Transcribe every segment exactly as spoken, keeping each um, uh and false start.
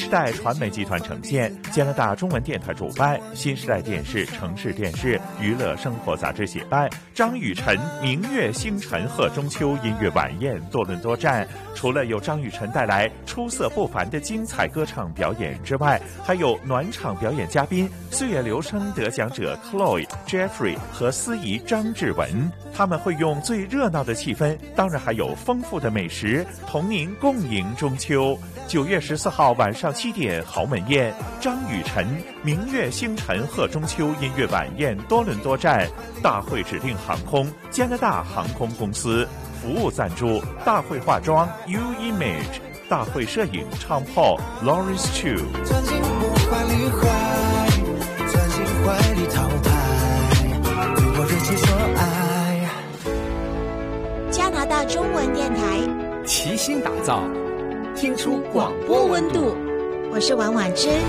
时代传媒集团呈现，加拿大中文电台主办，新时代电视、城市电视、娱乐生活杂志协办，张雨晨明月星辰贺中秋音乐晚宴多伦多站。除了有张雨晨带来出色不凡的精彩歌唱表演之外，还有暖场表演嘉宾岁月流声得奖者 Chloe、Jeffrey 和司仪张志文，他们会用最热闹的气氛，当然还有丰富的美食，同您共迎中秋。九月十四号晚上七点，豪门宴，张雨晨明月星辰贺中秋音乐晚宴多伦多站，大会指定航空加拿大航空公司，服务赞助大会化妆 U Image， 大会摄影唱炮 Lawrence Chu。 钻进梦怀里怀，钻进怀里淘汰，对我热情说爱。 加拿大中文电台齐心打造听出广播温度。 我是婉婉之。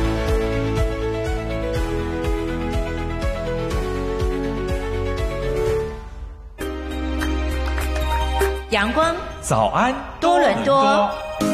阳光早安多伦多。啊，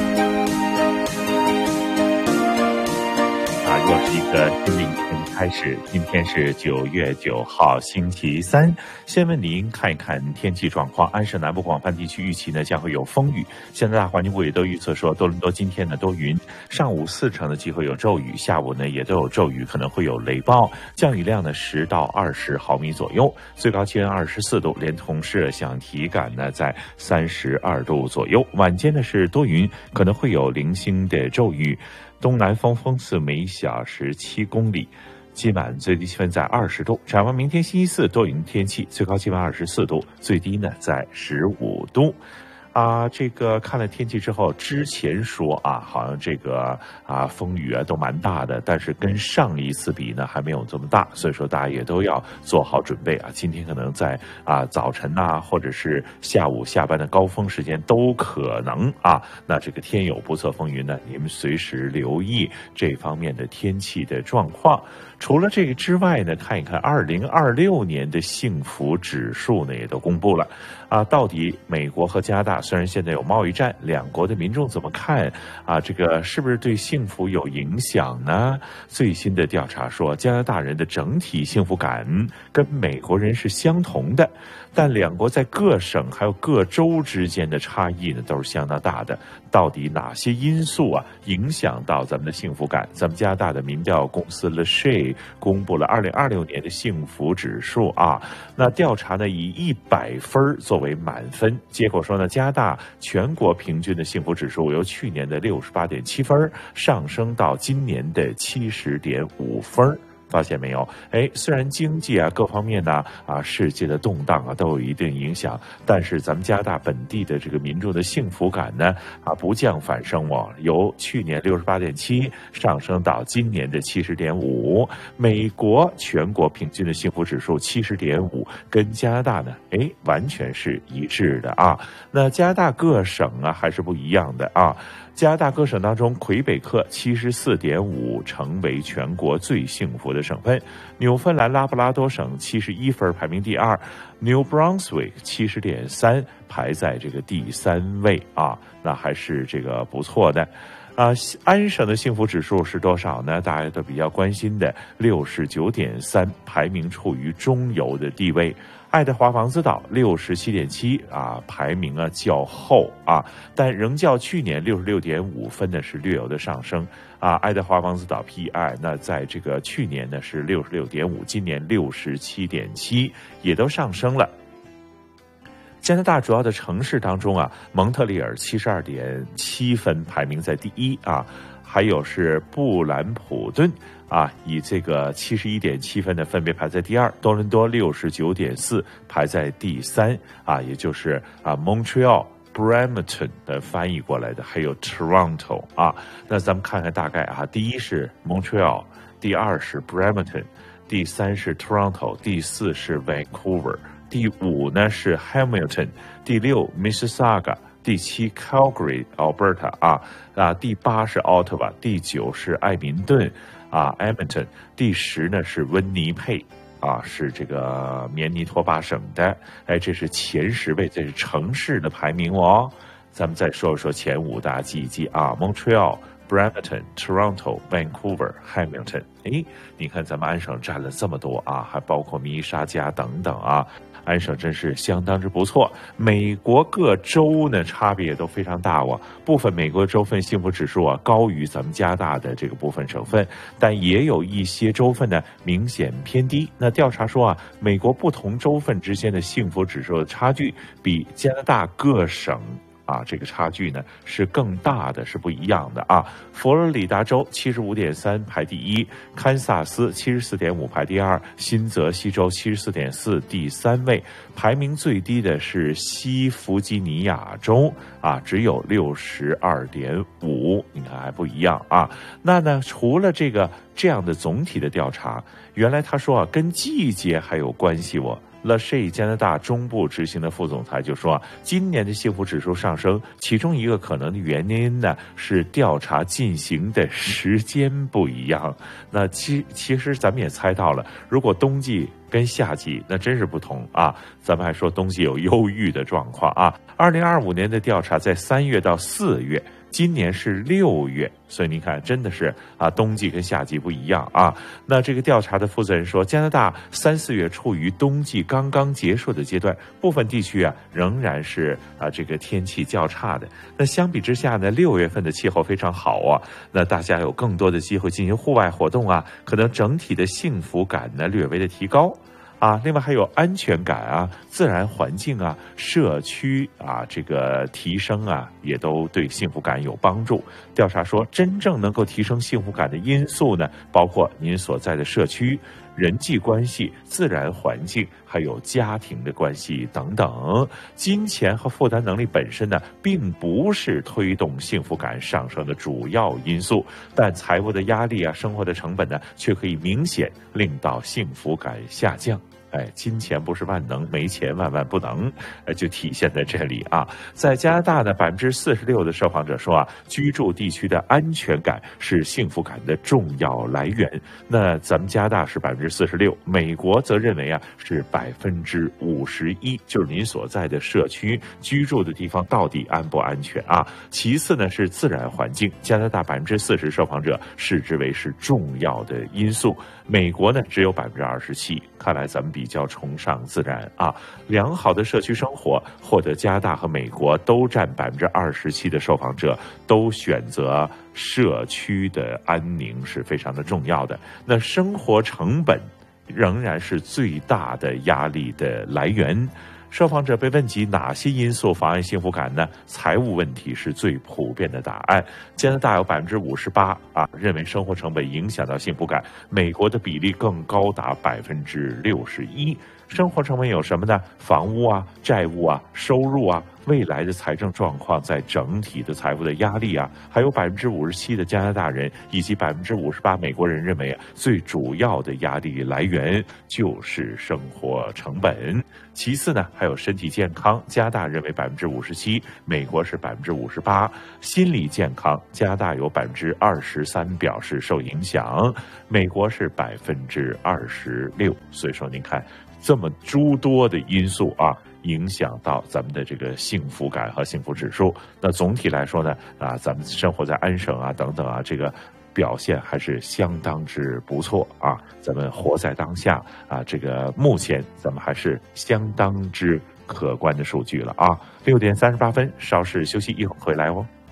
又是一个新的一天开始，今天是九月九号星期三。先问您看一看天气状况。安省南部广泛地区预期呢将会有风雨，加拿大环境部也都预测说，多伦多今天呢多云，上午四成的机会有骤雨，下午呢也都有骤雨，可能会有雷暴，降雨量呢十到二十毫米左右，最高气温二十四度，连同热响体感呢在三十二度左右。晚间呢是多云，可能会有零星的骤雨，东南风风速每小时七公里。今晚最低气温在二十度。展望明天星期四多云天气，最高气温二十四度，最低呢在十五度。啊，这个看了天气之后，之前说啊，好像这个啊风雨啊都蛮大的，但是跟上一次比呢还没有这么大，所以说大家也都要做好准备啊。今天可能在啊早晨呐、啊，或者是下午下班的高峰时间都可能啊。那这个天有不测风云呢，你们随时留意这方面的天气的状况。除了这个之外呢，看一看二零二六年的幸福指数呢也都公布了啊。到底美国和加拿大虽然现在有贸易战，两国的民众怎么看啊？这个是不是对幸福有影响呢？最新的调查说，加拿大人的整体幸福感跟美国人是相同的，但两国在各省还有各州之间的差异呢都是相当大的。到底哪些因素啊影响到咱们的幸福感？咱们加拿大的民调公司 Lachey 公布了二零二六年的幸福指数啊。那调查呢以一百分作为满分，结果说呢，加拿大全国平均的幸福指数由去年的六十八点七分上升到今年的七十点五分。发现没有？哎，虽然经济啊各方面呢啊世界的动荡啊都有一定影响，但是咱们加拿大本地的这个民众的幸福感呢啊不降反升哦，由去年六十八点七上升到今年的七十点五。美国全国平均的幸福指数七十点五，跟加拿大呢哎完全是一致的啊。那加拿大各省啊还是不一样的啊。加拿大各省当中，魁北克七十四点五成为全国最幸福的省份，纽芬兰拉布拉多省七十一分排名第二， New Brunswick 七十点三排在这个第三位啊，那还是这个不错的。啊，安省的幸福指数是多少呢？大家都比较关心的六十九点三，排名处于中游的地位。爱德华王子岛六十七点七啊，排名啊较后啊，但仍较去年六十六点五分呢是略有的上升啊。爱德华王子岛 P I 那在这个去年呢是六十六点五，今年六十七点七，也都上升了。加拿大主要的城市当中啊，蒙特利尔七十二点七分排名在第一啊，还有是布兰普顿啊，以这个七十一点七分的分别排在第二，多伦多六十九点四排在第三啊，也就是啊 Montreal。Brampton 的翻译过来的，还有 Toronto 啊，那咱们看看大概啊，第一是 Montreal， 第二是 Brampton， 第三是 Toronto， 第四是 Vancouver， 第五呢是 Hamilton， 第六 Mississauga， 第七 Calgary、Alberta 啊啊，第八是 Ottawa， 第九是艾明顿啊 Edmonton， 第十呢是温尼佩。啊，是这个缅尼托巴省的，哎，这是前十位，这是城市的排名哦。咱们再说一说前五，大家记一记啊 ：Montreal、 Brampton、Toronto、Vancouver、Hamilton。哎，你看咱们安省占了这么多啊，还包括密沙加等等啊。安省真是相当之不错。美国各州呢差别也都非常大哦，部分美国州份幸福指数啊高于咱们加拿大的这个部分省份，但也有一些州份呢明显偏低。那调查说啊，美国不同州份之间的幸福指数的差距比加拿大各省啊，这个差距呢是更大的，是不一样的啊。佛罗里达州七十五点三排第一，堪萨斯七十四点五排第二，新泽西州七十四点四第三位，排名最低的是西弗吉尼亚州啊，只有六十二点五，你看还不一样啊。那呢，除了这个这样的总体的调查，原来他说啊，跟季节还有关系哦。Lachey 加拿大中部执行的副总裁就说啊，今年的幸福指数上升，其中一个可能的原因呢是调查进行的时间不一样。那其其实咱们也猜到了，如果冬季跟夏季那真是不同啊。咱们还说冬季有忧郁的状况啊。二零二五年的调查在三月到四月。今年是六月，所以你看，真的是啊，冬季跟夏季不一样啊。那这个调查的负责人说，加拿大三四月处于冬季刚刚结束的阶段，部分地区啊仍然是啊这个天气较差的。那相比之下呢，六月份的气候非常好啊，那大家有更多的机会进行户外活动啊，可能整体的幸福感呢略微的提高。啊，另外还有安全感啊、自然环境啊、社区啊，这个提升啊，也都对幸福感有帮助。调查说，真正能够提升幸福感的因素呢，包括您所在的社区、人际关系、自然环境，还有家庭的关系等等。金钱和负担能力本身呢，并不是推动幸福感上升的主要因素，但财务的压力啊、生活的成本呢，却可以明显令到幸福感下降。哎，金钱不是万能，没钱万万不能，呃，就体现在这里啊。在加拿大呢，百分之四十六的受访者说啊，居住地区的安全感是幸福感的重要来源。那咱们加拿大是百分之四十六，美国则认为啊是百分之五十一，就是您所在的社区居住的地方到底安不安全啊？其次呢是自然环境，加拿大百分之四十受访者视之为是重要的因素，美国呢只有百分之二十七。看来咱们比较崇尚自然啊。良好的社区生活获得加拿大和美国都占百分之二十七的受访者都选择社区的安宁是非常的重要的。那生活成本仍然是最大的压力的来源。受访者被问及哪些因素妨碍幸福感呢？财务问题是最普遍的答案。加拿大有百分之五十八啊认为生活成本影响到幸福感，美国的比例更高达百分之六十一。生活成本有什么呢？房屋啊、债务啊、收入啊、未来的财政状况在整体的财务的压力啊，还有百分之五十七的加拿大人以及百分之五十八美国人认为啊，最主要的压力来源就是生活成本。其次呢，还有身体健康，加拿大认为百分之五十七，美国是百分之五十八。心理健康，加拿大有百分之二十三表示受影响，美国是百分之二十六。所以说，您看。这么诸多的因素啊，影响到咱们的这个幸福感和幸福指数。那总体来说呢，啊，咱们生活在安省啊等等啊，这个表现还是相当之不错啊。咱们活在当下啊，这个目前咱们还是相当之可观的数据了啊。六点三十八分，稍事休息，一会儿回来哦。